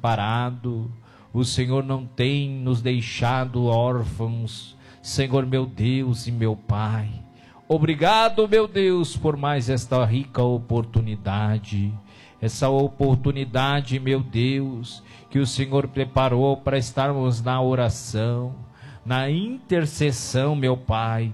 desamparado, o Senhor não tem nos deixado órfãos, Senhor meu Deus e meu Pai. Obrigado, meu Deus, por mais esta rica oportunidade, meu Deus, que o Senhor preparou para estarmos na oração, na intercessão, meu Pai,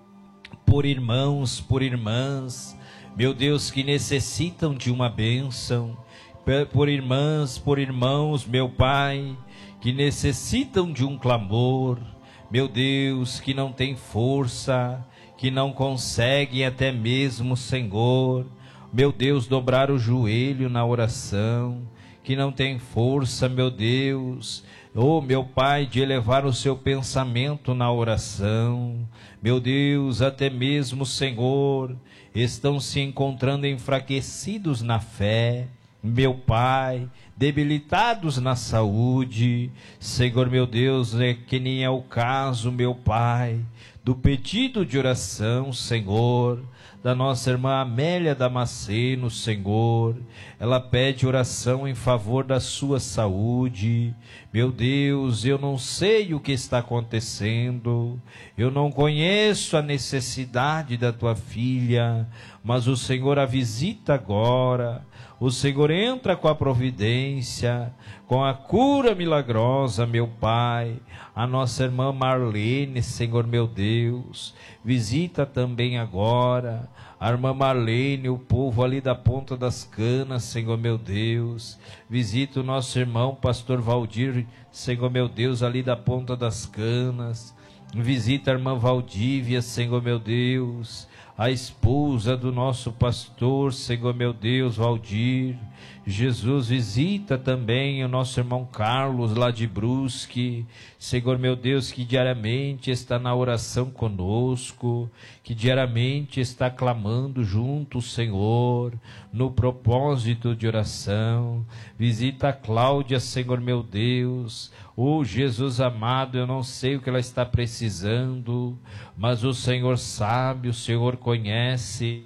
por irmãos, por irmãs, meu Deus, que necessitam de uma bênção, por irmãs, por irmãos, meu Pai, que necessitam de um clamor, meu Deus, que não tem força, que não conseguem até mesmo, Senhor, meu Deus, dobrar o joelho na oração, que não tem força, meu Deus, oh meu Pai, de elevar o seu pensamento na oração, meu Deus, até mesmo, Senhor, estão se encontrando enfraquecidos na fé, meu Pai, debilitados na saúde, Senhor meu Deus, que nem é o caso, meu Pai, do pedido de oração, Senhor, da nossa irmã Amélia Damasceno, Senhor, ela pede oração em favor da sua saúde. Meu Deus, eu não sei o que está acontecendo, eu não conheço a necessidade da tua filha, mas o Senhor a visita agora. O Senhor entra com a providência, com a cura milagrosa, meu Pai. A nossa irmã Marlene, Senhor meu Deus, visita também agora a irmã Marlene, o povo ali da Ponta das Canas, Senhor meu Deus. Visita o nosso irmão pastor Valdir, Senhor meu Deus, ali da Ponta das Canas. Visita a irmã Valdívia, Senhor meu Deus, a esposa do nosso pastor, Senhor meu Deus, Valdir. Jesus, visita também o nosso irmão Carlos lá de Brusque, Senhor meu Deus, que diariamente está na oração conosco, que diariamente está clamando junto, Senhor, no propósito de oração. Visita a Cláudia, Senhor meu Deus. Oh Jesus amado, eu não sei o que ela está precisando, mas o Senhor sabe, o Senhor conhece.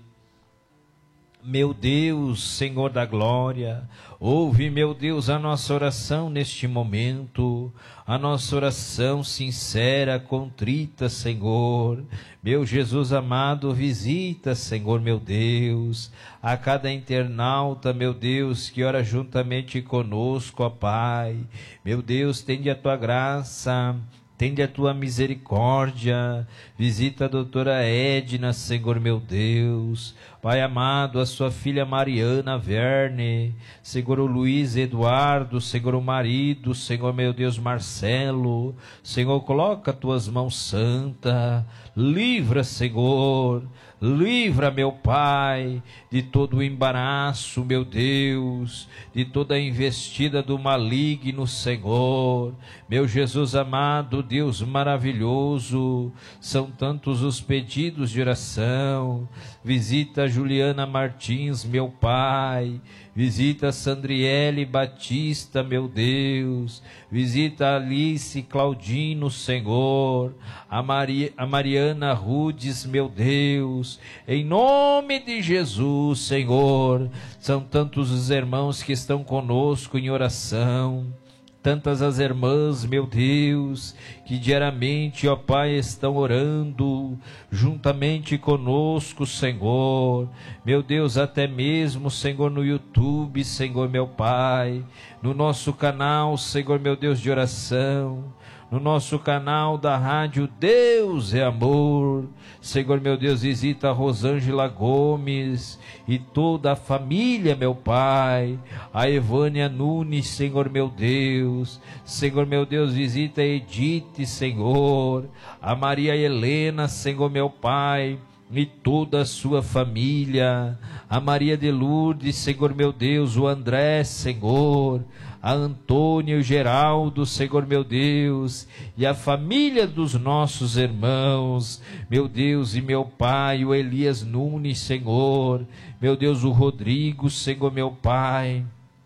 Meu Deus, Senhor da glória, ouve, meu Deus, a nossa oração neste momento, a nossa oração sincera, contrita, Senhor. Meu Jesus amado, visita, Senhor, meu Deus, a cada internauta, meu Deus, que ora juntamente conosco, ó Pai. Meu Deus, tende a tua graça, tende a tua misericórdia, visita a doutora Edna, Senhor meu Deus, Pai amado, a sua filha Mariana Verne, Senhor o Luiz Eduardo, Senhor o marido, Senhor meu Deus Marcelo, Senhor coloca tuas mãos santas, livra Senhor, livra meu Pai, de todo o embaraço, meu Deus, de toda a investida do maligno, Senhor, meu Jesus amado, Deus maravilhoso, são tantos os pedidos de oração. Visita Juliana Martins, meu Pai, visita Sandriele Batista, meu Deus, visita Alice Claudino, Senhor, a Mariana Rudes, meu Deus, em nome de Jesus, Senhor. São tantos os irmãos que estão conosco em oração, tantas as irmãs, meu Deus, que diariamente, ó Pai, estão orando juntamente conosco, Senhor. Meu Deus, até mesmo, Senhor, no YouTube, Senhor, meu Pai, no nosso canal, Senhor, meu Deus, de oração, no nosso canal da rádio Deus é Amor. Senhor, meu Deus, visita a Rosângela Gomes e toda a família, meu Pai, a Evânia Nunes, Senhor, meu Deus, Senhor, meu Deus, visita a Edith, Senhor, a Maria Helena, Senhor, meu Pai, e toda a sua família, a Maria de Lourdes, Senhor, meu Deus, o André, Senhor, a Antônia e o Geraldo, Senhor meu Deus, e a família dos nossos irmãos, meu Deus e meu Pai, o Elias Nunes, Senhor, meu Deus, o Rodrigo, Senhor meu Pai,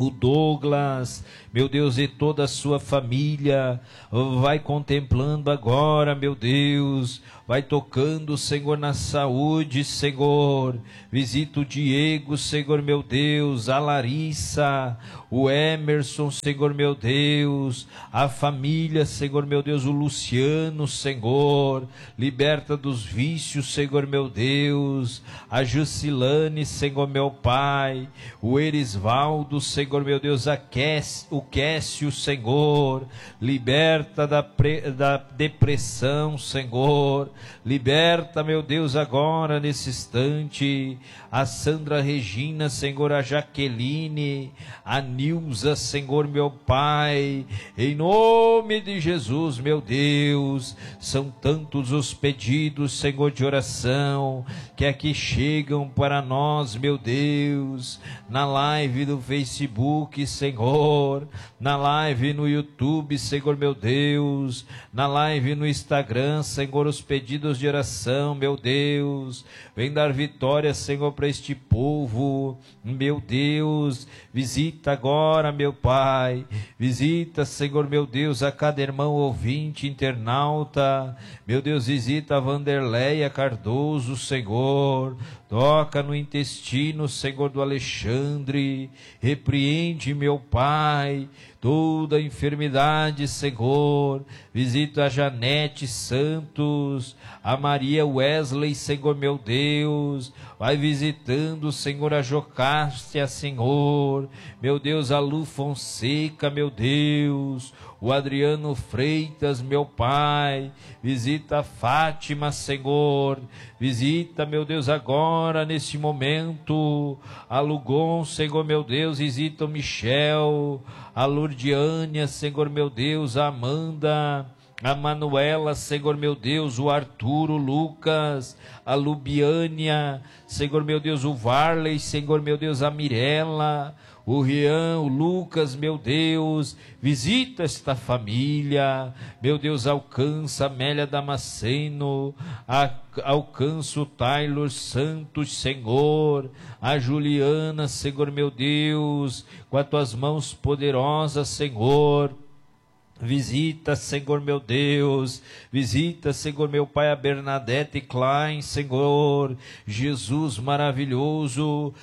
o Douglas, meu Deus, e toda a sua família, vai contemplando agora, meu Deus, vai tocando, Senhor, na saúde, Senhor, visita o Diego, Senhor, meu Deus, a Larissa, o Emerson, Senhor, meu Deus, a família, Senhor, meu Deus, o Luciano, Senhor, liberta dos vícios, Senhor, meu Deus, a Jusilane, Senhor, meu Pai, o Erisvaldo, Senhor, meu Deus, o Kécio, Senhor, liberta da depressão, Senhor, liberta, meu Deus, agora, nesse instante, a Sandra Regina, Senhor, a Jaqueline, a Nilza, Senhor, meu Pai, em nome de Jesus, meu Deus, são tantos os pedidos, Senhor, de oração, que aqui chegam para nós, meu Deus, na live do Facebook, Senhor, na live no YouTube, Senhor, meu Deus, na live no Instagram, Senhor, os pedidos de oração, meu Deus, vem dar vitória, Senhor, para este povo, meu Deus, visita agora, meu Pai, visita, Senhor, meu Deus, a cada irmão ouvinte, internauta, meu Deus, visita a Vanderleia Cardoso, Senhor, toca no intestino, Senhor, do Alexandre, repreende, meu Pai, toda enfermidade, Senhor, visita a Janete Santos, a Maria Wesley, Senhor, meu Deus, vai visitando, Senhor, a Jocástia, Senhor, meu Deus, a Lu Fonseca, meu Deus, o Adriano Freitas, meu Pai, visita a Fátima, Senhor, visita, meu Deus, agora, neste momento, a Lugon, Senhor, meu Deus, visita o Michel, a Lourdiânia, Senhor, meu Deus, a Amanda, a Manuela, Senhor, meu Deus, o Arturo, o Lucas, a Lubiânia, Senhor, meu Deus, o Varley, Senhor, meu Deus, a Mirella, o Rian, o Lucas, meu Deus, visita esta família, meu Deus, alcança a Amélia Damasceno, alcança o Taylor Santos, Senhor, a Juliana, Senhor, meu Deus, com as tuas mãos poderosas, Senhor, visita, Senhor, meu Deus, visita, Senhor, meu Pai, a Bernadette Klein, Senhor, Jesus maravilhoso,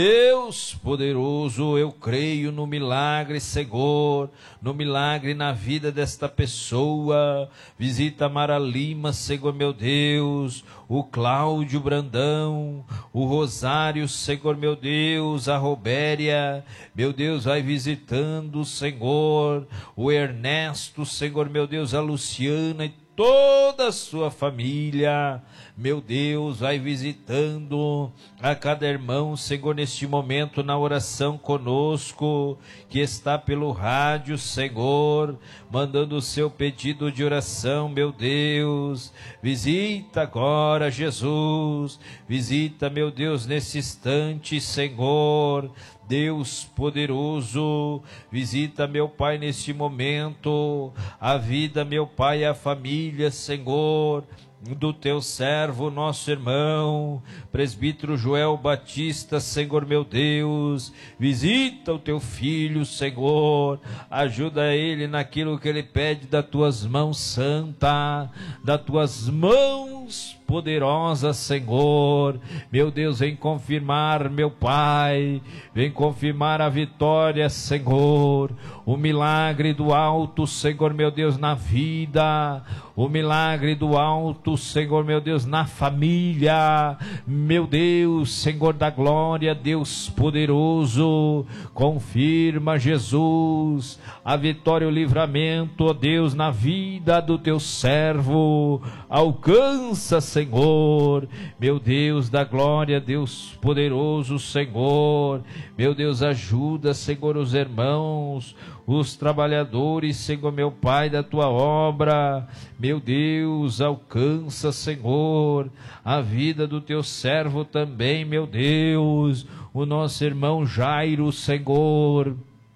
Deus poderoso, eu creio no milagre, Senhor, no milagre na vida desta pessoa, visita a Mara Lima, Senhor, meu Deus, o Cláudio Brandão, o Rosário, Senhor, meu Deus, a Robéria, meu Deus, vai visitando, Senhor, o Ernesto, Senhor, meu Deus, a Luciana e toda a sua família, meu Deus, vai visitando a cada irmão, Senhor, neste momento na oração conosco, que está pelo rádio, Senhor, mandando o seu pedido de oração, meu Deus, visita agora, Jesus, visita, meu Deus, nesse instante, Senhor, Deus poderoso, visita, meu Pai, neste momento, a vida, meu Pai, a família, Senhor, do teu servo, nosso irmão, presbítero Joel Batista, Senhor, meu Deus, visita o teu filho, Senhor, ajuda ele naquilo que ele pede das tuas mãos santa, das tuas mãos poderosa, Senhor, meu Deus, vem confirmar, meu Pai, vem confirmar a vitória, Senhor, o milagre do alto, Senhor, meu Deus, na vida, o milagre do alto, Senhor, meu Deus, na família, meu Deus, Senhor da glória, Deus poderoso, confirma, Jesus, a vitória e o livramento, ó Deus, na vida do teu servo, alcança, Senhor, meu Deus da glória, Deus poderoso, Senhor, meu Deus, ajuda, Senhor, os irmãos, os trabalhadores, Senhor, meu Pai, da tua obra, meu Deus, alcança, Senhor, a vida do teu servo também, meu Deus, o nosso irmão Jairo, Senhor,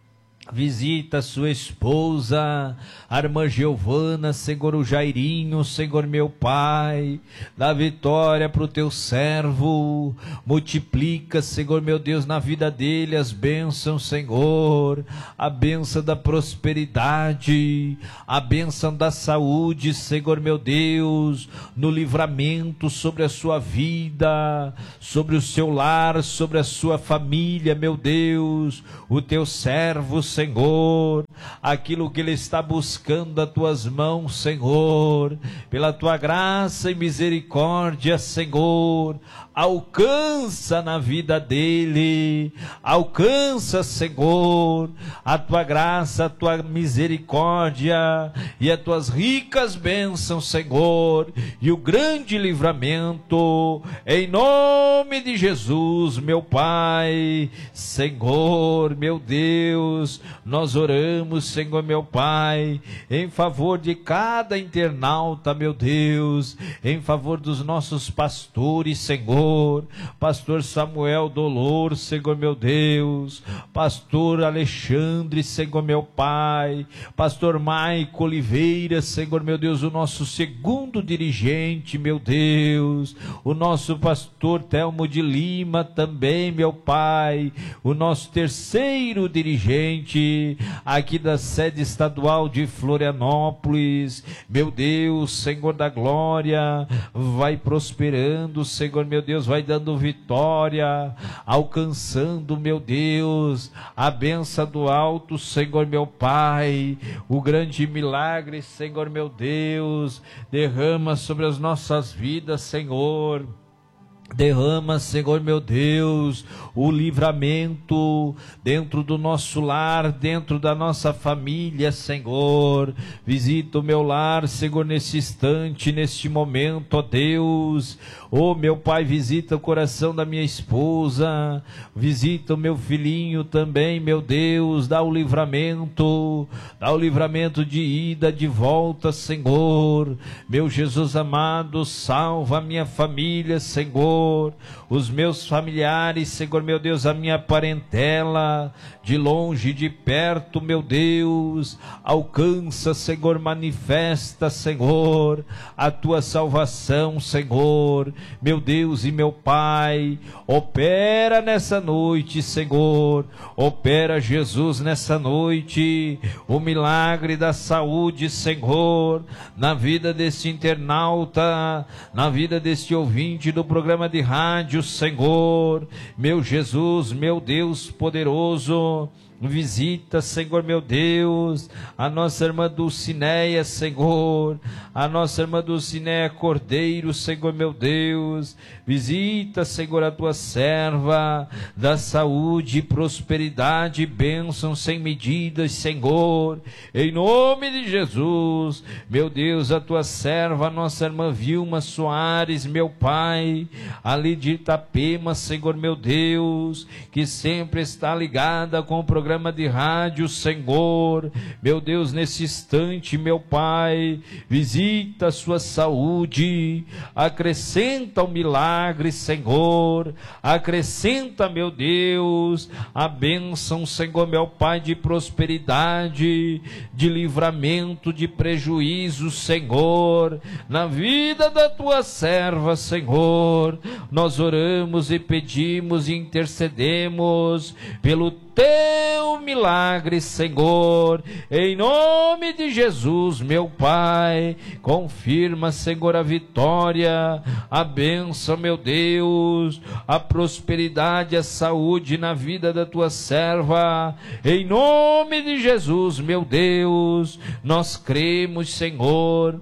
Visita sua esposa, a irmã Giovana, Senhor, o Jairinho, Senhor meu Pai, dá vitória para o teu servo, multiplica, Senhor meu Deus, na vida dele as bênçãos, Senhor, a bênção da prosperidade, a bênção da saúde, Senhor meu Deus, no livramento sobre a sua vida, sobre o seu lar, sobre a sua família, meu Deus, o teu servo, Senhor, aquilo que ele está buscando das tuas mãos, Senhor, pela tua graça e misericórdia, Senhor, alcança na vida dele, alcança, Senhor, a tua graça, a tua misericórdia e as tuas ricas bênçãos, Senhor, e o grande livramento, em nome de Jesus, meu Pai, Senhor, meu Deus, nós oramos, Senhor, meu Pai, em favor de cada internauta, meu Deus, em favor dos nossos pastores, Senhor, pastor Samuel Dolor, Senhor meu Deus, pastor Alexandre, Senhor meu Pai, pastor Maico Oliveira, Senhor meu Deus, o nosso segundo dirigente, meu Deus, o nosso pastor Telmo de Lima também, meu Pai, o nosso terceiro dirigente aqui da sede estadual de Florianópolis, meu Deus, Senhor da glória, vai prosperando, Senhor meu Deus, vai dando vitória, alcançando, meu Deus, a bênção do alto, Senhor meu Pai, o grande milagre, Senhor meu Deus, derrama sobre as nossas vidas, Senhor. Derrama, Senhor meu Deus, o livramento dentro do nosso lar, dentro da nossa família, Senhor. Visita o meu lar, Senhor, nesse instante, neste momento, ó Deus. Ó meu Pai, visita o coração da minha esposa, visita o meu filhinho também, meu Deus. Dá o livramento de ida, de volta, Senhor. Meu Jesus amado, salva a minha família, Senhor, os meus familiares, Senhor meu Deus, a minha parentela, de longe, de perto, meu Deus, alcança, Senhor, manifesta, Senhor, a tua salvação, Senhor, meu Deus e meu Pai, opera nessa noite, Senhor, opera, Jesus, nessa noite, o milagre da saúde, Senhor, na vida desse internauta, na vida desse ouvinte do programa de rádio, Senhor, meu Jesus, meu Deus poderoso. Visita, Senhor meu Deus, a nossa irmã Dulcineia, Senhor, a nossa irmã Dulcineia Cordeiro, Senhor meu Deus. Visita, Senhor, a tua serva, da saúde, prosperidade e bênção sem medidas, Senhor, em nome de Jesus. Meu Deus, a tua serva, a nossa irmã Vilma Soares, meu Pai, ali de Itapema, Senhor meu Deus, que sempre está ligada com o programa de rádio, Senhor, meu Deus, nesse instante, meu Pai, visita a sua saúde, acrescenta o milagre, Senhor, acrescenta, meu Deus, a bênção, Senhor, meu Pai, de prosperidade, de livramento, de prejuízo, Senhor, na vida da tua serva, Senhor. Nós oramos e pedimos e intercedemos pelo teu milagre, Senhor, em nome de Jesus, meu Pai. Confirma, Senhor, a vitória, a bênção, meu Deus, a prosperidade, a saúde na vida da tua serva, em nome de Jesus, meu Deus. Nós cremos, Senhor,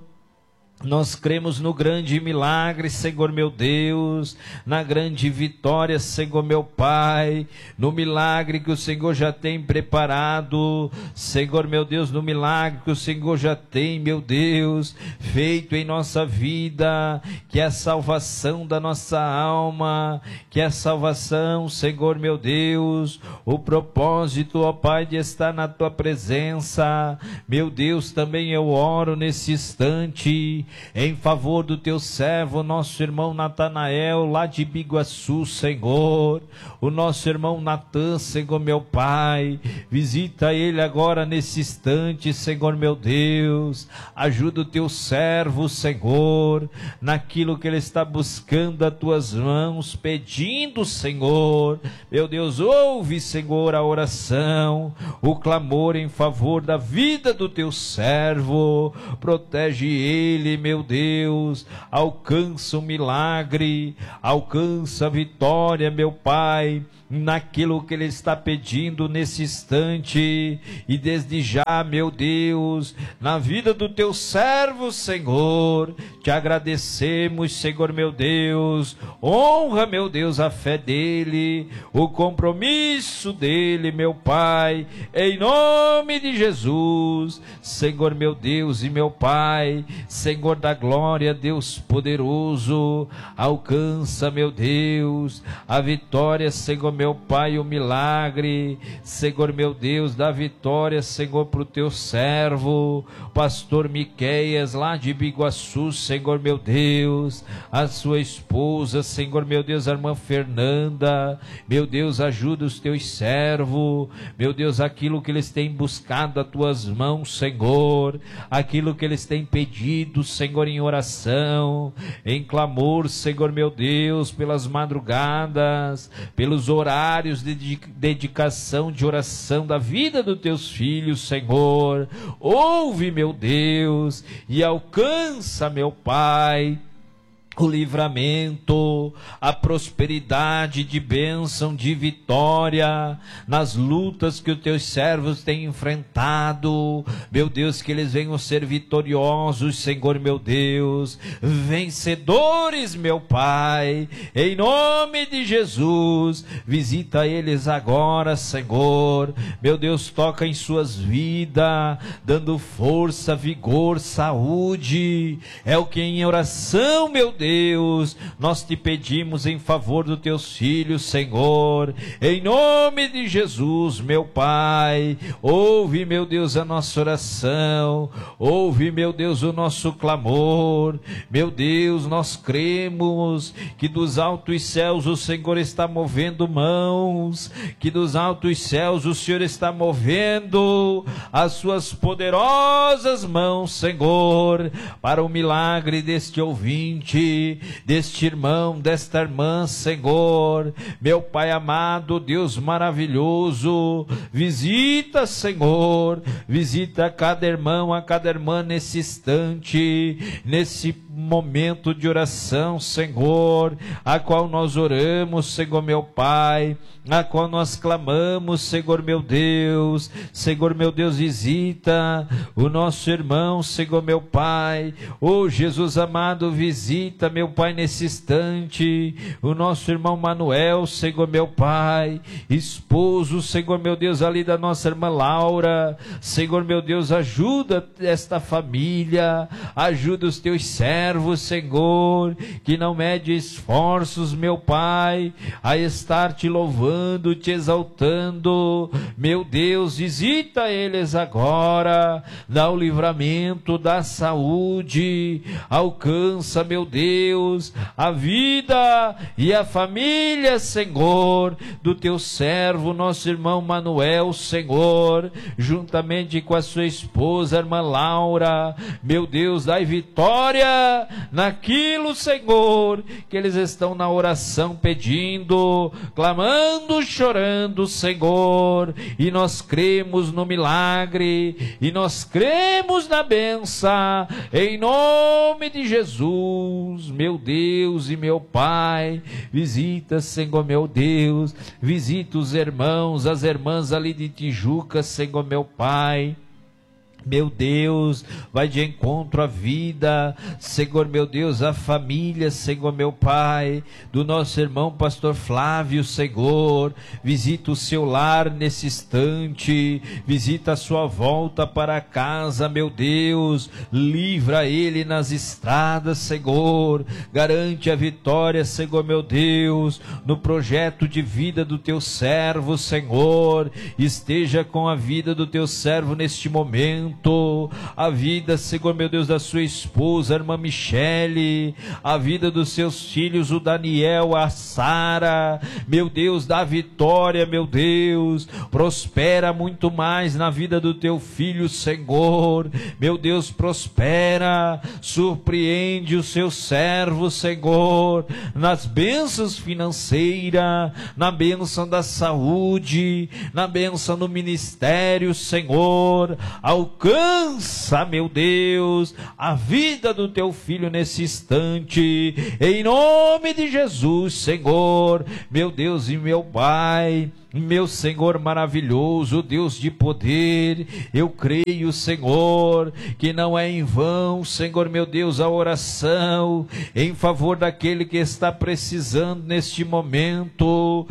nós cremos no grande milagre, Senhor meu Deus, na grande vitória, Senhor meu Pai, no milagre que o Senhor já tem preparado, Senhor meu Deus, no milagre que o Senhor já tem, meu Deus, feito em nossa vida, que é a salvação da nossa alma, que é a salvação, Senhor meu Deus, o propósito, ó Pai, de estar na tua presença, meu Deus. Também eu oro nesse instante em favor do teu servo, nosso irmão Natanael, lá de Biguaçu, Senhor, o nosso irmão Natan, Senhor meu Pai, visita ele agora nesse instante, Senhor meu Deus, ajuda o teu servo, Senhor, naquilo que ele está buscando as tuas mãos, pedindo, Senhor, meu Deus, ouve, Senhor, a oração, o clamor em favor da vida do teu servo, protege ele, meu Deus, alcança o milagre, alcança a vitória, meu Pai, naquilo que ele está pedindo nesse instante, e desde já, meu Deus, na vida do teu servo, Senhor, te agradecemos, Senhor meu Deus, honra, meu Deus, a fé dele, o compromisso dele, meu Pai, em nome de Jesus, Senhor meu Deus e meu Pai, Senhor da glória, Deus poderoso, alcança, meu Deus, a vitória, Senhor meu Pai, o milagre, Senhor meu Deus, dá vitória, Senhor, para o teu servo, pastor Miqueias, lá de Biguaçu, Senhor meu Deus, a sua esposa, Senhor meu Deus, a irmã Fernanda, meu Deus, ajuda os teus servos, meu Deus, aquilo que eles têm buscado as tuas mãos, Senhor, aquilo que eles têm pedido, Senhor, em oração, em clamor, Senhor meu Deus, pelas madrugadas, pelos horários de dedicação, de oração da vida dos teus filhos, Senhor, ouve, meu Deus, e alcança, meu Pai, o livramento, a prosperidade de bênção, de vitória, nas lutas que os teus servos têm enfrentado, meu Deus, que eles venham ser vitoriosos, Senhor meu Deus, vencedores, meu Pai, em nome de Jesus, visita eles agora, Senhor, meu Deus, toca em suas vidas, dando força, vigor, saúde, é o que em oração, meu Deus, nós te pedimos em favor dos teus filhos, Senhor, em nome de Jesus, meu Pai, ouve, meu Deus, a nossa oração, ouve, meu Deus, o nosso clamor, meu Deus, nós cremos que dos altos céus o Senhor está movendo mãos, que dos altos céus o Senhor está movendo as suas poderosas mãos, Senhor, para o milagre deste ouvinte, deste irmão, desta irmã, Senhor, meu Pai amado, Deus maravilhoso, visita, Senhor, visita cada irmão, a cada irmã nesse instante, nesse momento de oração, Senhor, a qual nós oramos, Senhor meu Pai, a qual nós clamamos, Senhor meu Deus, visita o nosso irmão, Senhor meu Pai, oh Jesus amado, visita, meu Pai, nesse instante, o nosso irmão Manuel, Senhor meu Pai, esposo, Senhor meu Deus, ali da nossa irmã Laura, Senhor meu Deus, ajuda esta família, ajuda os teus servos, Senhor, que não mede esforços, meu Pai, a estar te louvando, te exaltando, meu Deus, visita eles agora, dá o livramento, dá saúde, alcança, meu Deus, a vida e a família, Senhor, do teu servo, nosso irmão Manuel, Senhor, juntamente com a sua esposa, a irmã Laura, meu Deus, dai vitória naquilo, Senhor, que eles estão na oração pedindo, clamando, chorando, Senhor, e nós cremos no milagre, e nós cremos na bênção, em nome de Jesus, meu Deus e meu Pai, visita, Senhor meu Deus, visita os irmãos, as irmãs ali de Tijuca, Senhor meu Pai, meu Deus, vai de encontro à vida, Senhor meu Deus, à família, Senhor meu Pai, do nosso irmão pastor Flávio, Senhor, visita o seu lar nesse instante, visita a sua volta para casa, meu Deus, livra ele nas estradas, Senhor, garante a vitória, Senhor meu Deus, no projeto de vida do teu servo, Senhor, esteja com a vida do teu servo neste momento, momento, a vida, Senhor meu Deus, da sua esposa, a irmã Michele, a vida dos seus filhos, o Daniel, a Sara, meu Deus, dá vitória, meu Deus, prospera muito mais na vida do teu filho, Senhor, meu Deus, prospera, surpreende o seu servo, Senhor, nas bênçãos financeiras, na bênção da saúde, na bênção no ministério, Senhor, alcança, meu Deus, a vida do teu filho nesse instante, em nome de Jesus, Senhor, meu Deus e meu Pai, meu Senhor maravilhoso, Deus de poder, eu creio, Senhor, que não é em vão, Senhor meu Deus, a oração em favor daquele que está precisando neste momento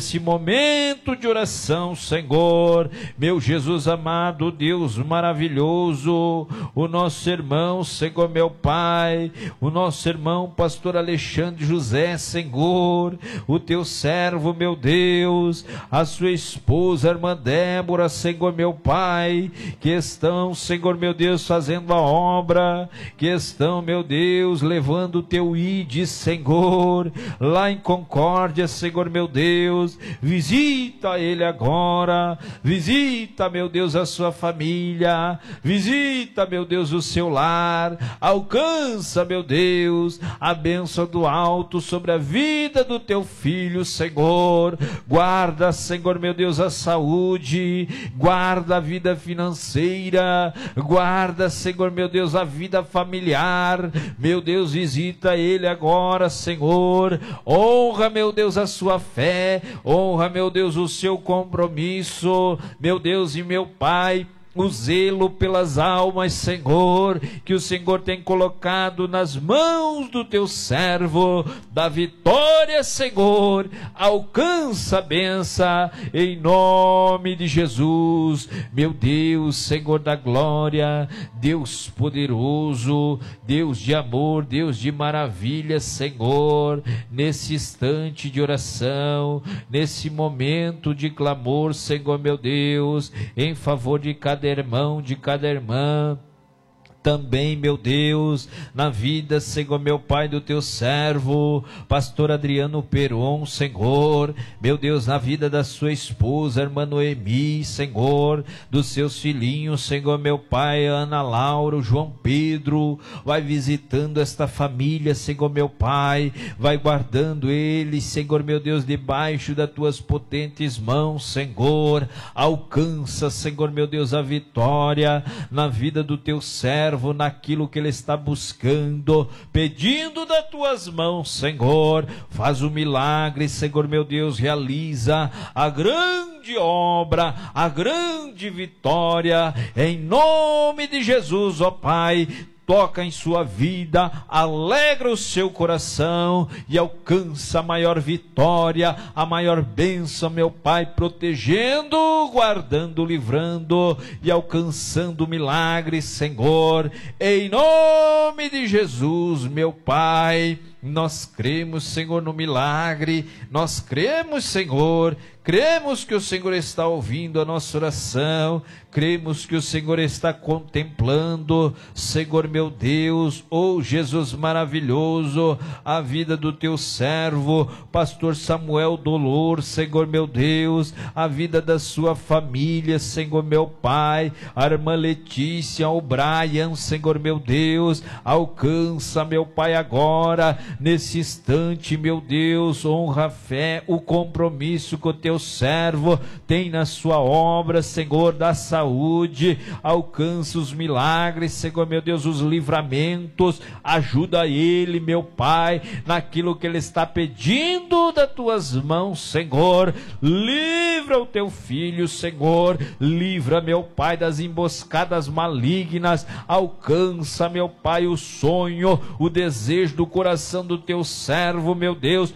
de oração, Senhor, meu Jesus amado, Deus maravilhoso, o nosso irmão, Senhor meu Pai, o nosso irmão pastor Alexandre José, Senhor, o teu servo, meu Deus, a sua esposa, a irmã Débora, Senhor meu Pai, que estão, Senhor meu Deus, fazendo a obra, que estão, meu Deus, levando o teu ID, Senhor, lá em Concórdia, Senhor meu Deus, visita ele agora, visita, meu Deus, a sua família, visita, meu Deus, o seu lar, alcança, meu Deus, a bênção do alto sobre a vida do teu filho, Senhor, guarda, Senhor meu Deus, a saúde, guarda a vida financeira, guarda, Senhor meu Deus, a vida familiar, meu Deus, visita ele agora, Senhor, honra, meu Deus, a sua fé, honra, meu Deus, o seu compromisso, meu Deus e meu Pai, o zelo pelas almas, Senhor, que o Senhor tem colocado nas mãos do teu servo, da vitória, Senhor, alcança a benção, em nome de Jesus, meu Deus, Senhor da glória, Deus poderoso, Deus de amor, Deus de maravilha, Senhor, nesse instante de oração, nesse momento de clamor, Senhor meu Deus, em favor de cada irmão, de cada irmã, também, meu Deus, na vida, Senhor, meu Pai, do teu servo, pastor Adriano Peron, Senhor, meu Deus, na vida da sua esposa, irmã Noemi, Senhor, dos seus filhinhos, Senhor, meu Pai, Ana Laura, o João Pedro, vai visitando esta família, Senhor, meu Pai, vai guardando eles, Senhor, meu Deus, debaixo das tuas potentes mãos, Senhor, alcança, Senhor, meu Deus, a vitória na vida do teu servo, naquilo que ele está buscando, pedindo das tuas mãos, Senhor, faz o milagre, Senhor meu Deus, realiza a grande obra, a grande vitória, em nome de Jesus, ó Pai, toca em sua vida, alegra o seu coração e alcança a maior vitória, a maior bênção, meu Pai, protegendo, guardando, livrando e alcançando milagres, Senhor, em nome de Jesus, meu Pai. Nós cremos, Senhor, no milagre, nós cremos, Senhor, cremos que o Senhor está ouvindo a nossa oração, cremos que o Senhor está contemplando, Senhor meu Deus, oh Jesus maravilhoso, a vida do teu servo, pastor Samuel Dolor, Senhor meu Deus, a vida da sua família, Senhor meu Pai, a irmã Letícia, o Brian, Senhor meu Deus, alcança, meu Pai, agora, nesse instante, meu Deus, honra a fé, o compromisso que o teu servo tem na sua obra, Senhor, da saúde, alcança os milagres, Senhor, meu Deus, os livramentos, ajuda ele, meu Pai, naquilo que ele está pedindo das tuas mãos, Senhor, livra o teu filho, Senhor, livra, meu Pai, das emboscadas malignas, alcança, meu Pai, o sonho, o desejo do coração do teu servo, meu Deus,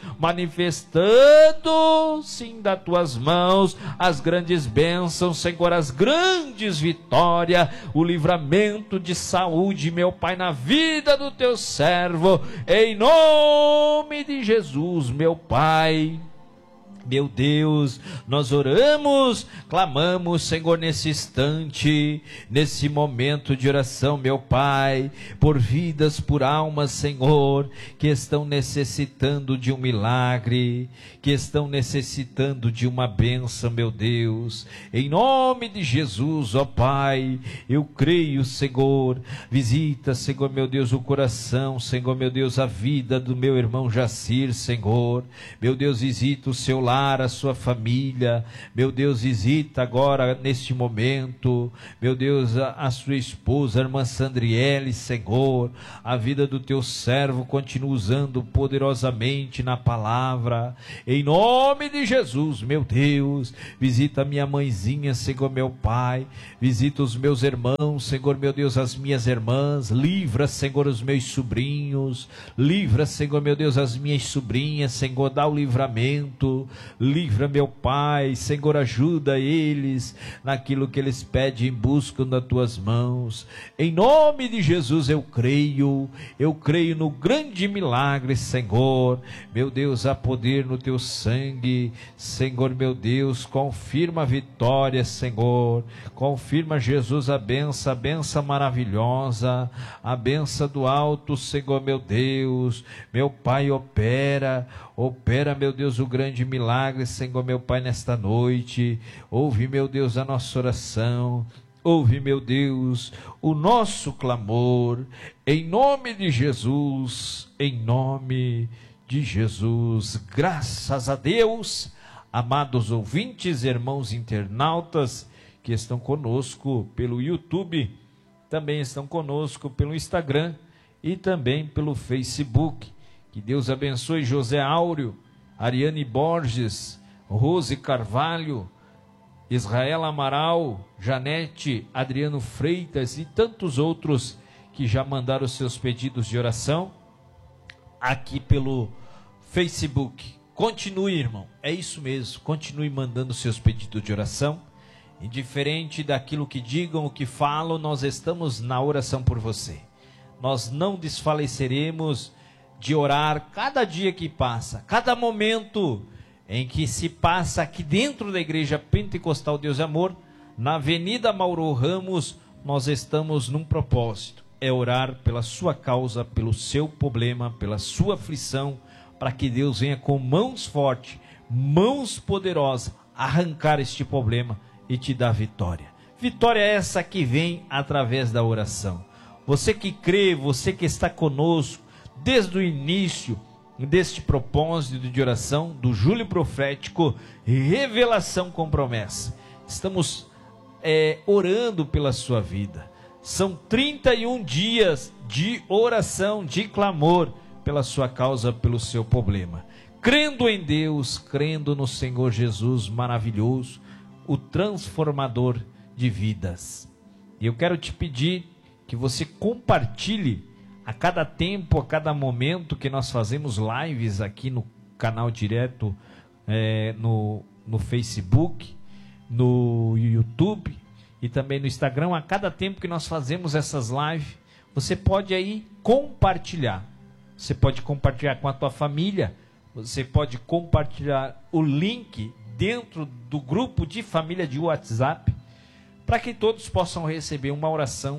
manifestando, sim, das tuas mãos, as grandes bênçãos, Senhor, as grandes vitórias, o livramento de saúde, meu Pai, na vida do teu servo, em nome de Jesus, meu Pai. Meu Deus, nós oramos, clamamos, Senhor, nesse instante, nesse momento de oração, meu Pai, por vidas, por almas, Senhor, que estão necessitando de um milagre, que estão necessitando de uma bênção, meu Deus. Em nome de Jesus, ó Pai, eu creio, Senhor, visita, Senhor, meu Deus, o coração, Senhor, meu Deus, a vida do meu irmão Jacir, Senhor. Meu Deus, visita o seu lar, a sua família, meu Deus, visita agora neste momento, meu Deus, a sua esposa, a irmã Sandriele, Senhor, a vida do teu servo continua usando poderosamente na palavra, em nome de Jesus, meu Deus, visita a minha mãezinha, Senhor, meu Pai, visita os meus irmãos, Senhor, meu Deus, as minhas irmãs, livra, Senhor, os meus sobrinhos, livra, Senhor, meu Deus, as minhas sobrinhas, Senhor, dá o livramento, livra, meu Pai, Senhor, ajuda eles naquilo que eles pedem, buscam das tuas mãos, em nome de Jesus eu creio no grande milagre, Senhor, meu Deus, há poder no teu sangue, Senhor, meu Deus, confirma a vitória, Senhor, confirma, Jesus, a benção maravilhosa, a benção do alto, Senhor, meu Deus, meu Pai, opera, meu Deus, o grande milagre, Senhor, meu Pai, nesta noite. Ouve, meu Deus, a nossa oração. Ouve, meu Deus, o nosso clamor. Em nome de Jesus, em nome de Jesus. Graças a Deus, amados ouvintes, irmãos internautas que estão conosco pelo YouTube, também estão conosco pelo Instagram e também pelo Facebook. Que Deus abençoe José Áureo, Ariane Borges, Rose Carvalho, Israel Amaral, Janete, Adriano Freitas e tantos outros que já mandaram seus pedidos de oração aqui pelo Facebook. Continue, irmão, é isso mesmo, continue mandando seus pedidos de oração, indiferente daquilo que digam, o que falam, nós estamos na oração por você. Nós não desfaleceremos de orar cada dia que passa, cada momento em que se passa aqui dentro da Igreja Pentecostal Deus e Amor, na Avenida Mauro Ramos, nós estamos num propósito, é orar pela sua causa, pelo seu problema, pela sua aflição, para que Deus venha com mãos fortes, mãos poderosas, arrancar este problema e te dar vitória. Vitória é essa que vem através da oração. Você que crê, você que está conosco, desde o início deste propósito de oração do Júlio Profético, revelação com promessa. Estamos orando pela sua vida. São 31 dias de oração, de clamor pela sua causa, pelo seu problema. Crendo em Deus, crendo no Senhor Jesus maravilhoso, o transformador de vidas. E eu quero te pedir que você compartilhe a cada tempo, a cada momento que nós fazemos lives aqui no canal direto, no Facebook, no YouTube e também no Instagram. A cada tempo que nós fazemos essas lives, você pode aí compartilhar. Você pode compartilhar com a tua família, você pode compartilhar o link dentro do grupo de família de WhatsApp, para que todos possam receber uma oração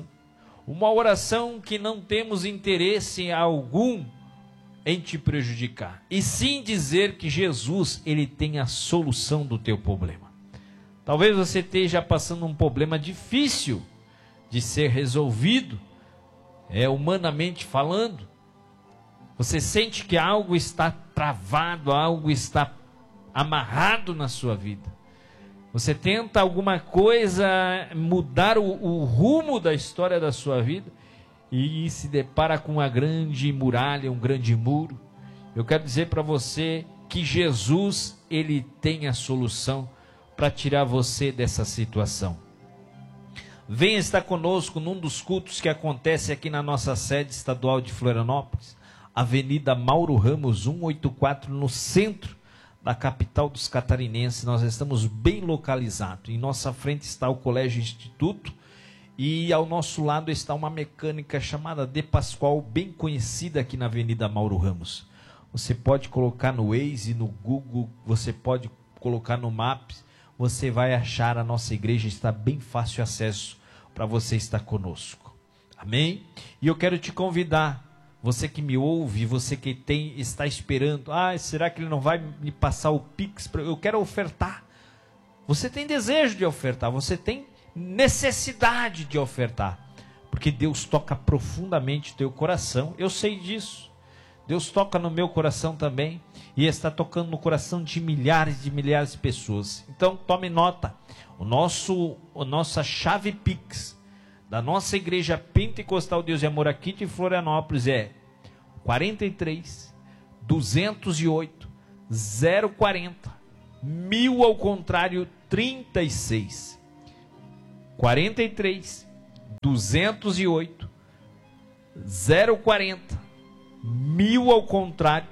que não temos interesse algum em te prejudicar, e sim dizer que Jesus, ele tem a solução do teu problema. Talvez você esteja passando um problema difícil de ser resolvido, humanamente falando. Você sente que algo está travado, algo está amarrado na sua vida. Você tenta alguma coisa, mudar o rumo da história da sua vida e se depara com uma grande muralha, um grande muro. Eu quero dizer para você que Jesus, ele tem a solução para tirar você dessa situação. Venha estar conosco num dos cultos que acontece aqui na nossa sede estadual de Florianópolis, Avenida Mauro Ramos 184, no centro da capital dos catarinenses. Nós estamos bem localizados. Em nossa frente está o Colégio Instituto e ao nosso lado está uma mecânica chamada De Pascoal, bem conhecida aqui na Avenida Mauro Ramos. Você pode colocar no Waze, no Google, você pode colocar no Maps, você vai achar a nossa igreja, está bem fácil acesso para você estar conosco. Amém? E eu quero te convidar, você que me ouve, você que está esperando, será que ele não vai me passar o Pix? Eu quero ofertar. Você tem desejo de ofertar, você tem necessidade de ofertar, porque Deus toca profundamente teu coração, eu sei disso. Deus toca no meu coração também, e está tocando no coração de milhares de pessoas. Então tome nota, nossa chave Pix da nossa igreja Pentecostal Deus e Amor aqui de Florianópolis é 43 208 040 1000 ao contrário 36. 43 208 040 1000 ao contrário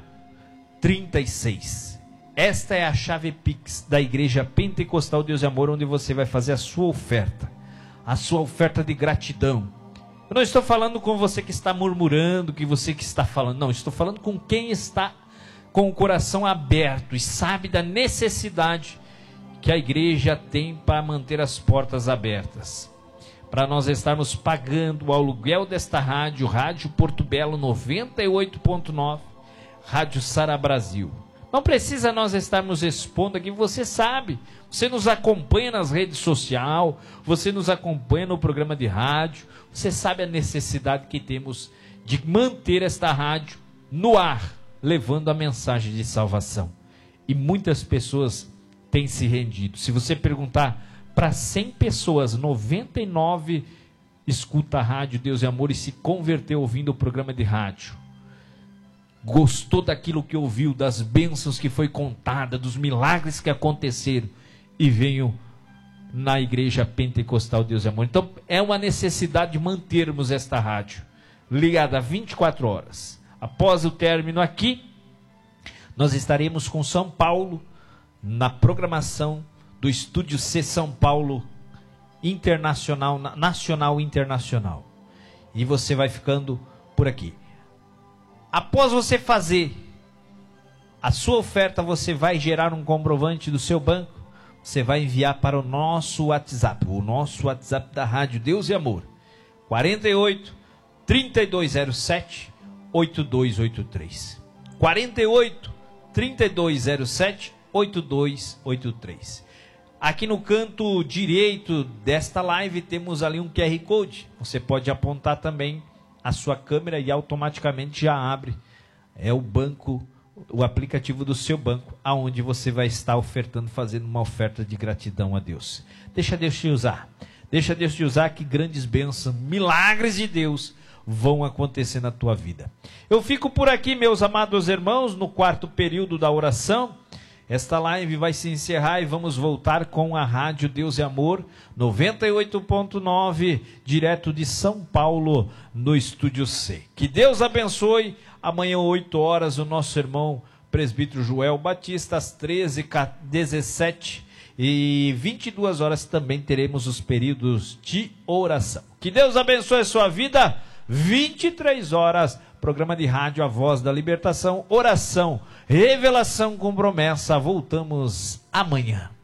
36. Esta é a chave Pix da igreja Pentecostal Deus e Amor, onde você vai fazer a sua oferta de gratidão. Eu não estou falando com você que está murmurando, que está falando, não, estou falando com quem está com o coração aberto e sabe da necessidade que a igreja tem para manter as portas abertas, para nós estarmos pagando o aluguel desta rádio Porto Belo 98.9, Rádio Sara Brasil. Não precisa nós estarmos expondo aqui, você sabe, você nos acompanha nas redes sociais, você nos acompanha no programa de rádio, você sabe a necessidade que temos de manter esta rádio no ar, levando a mensagem de salvação. E muitas pessoas têm se rendido. Se você perguntar para 100 pessoas, 99 escuta a rádio Deus e Amor e se converteu ouvindo o programa de rádio. Gostou daquilo que ouviu, das bênçãos que foi contada, dos milagres que aconteceram e veio na igreja Pentecostal Deus e Amor. Então é uma necessidade de mantermos esta rádio ligada 24 horas. Após o término aqui, nós estaremos com São Paulo na programação do Estúdio C São Paulo Internacional, Nacional Internacional. E você vai ficando por aqui. Após você fazer a sua oferta, você vai gerar um comprovante do seu banco, você vai enviar para o nosso WhatsApp da Rádio Deus e Amor, 48 3207 8283. 48 3207 8283. Aqui no canto direito desta live temos ali um QR Code. Você pode apontar também a sua câmera e automaticamente já abre o banco, o aplicativo do seu banco, aonde você vai estar ofertando, fazendo uma oferta de gratidão a Deus. Deixa Deus te usar. Deixa Deus te usar, que grandes bênçãos, milagres de Deus vão acontecer na tua vida. Eu fico por aqui, meus amados irmãos, no quarto período da oração. Esta live vai se encerrar e vamos voltar com a Rádio Deus e Amor 98.9, direto de São Paulo, no Estúdio C. Que Deus abençoe. Amanhã, 8 horas, o nosso irmão presbítero Joel Batista, às 13, 17 e 22 horas também teremos os períodos de oração. Que Deus abençoe a sua vida. 23 horas, programa de rádio A Voz da Libertação, oração, revelação com promessa. Voltamos amanhã.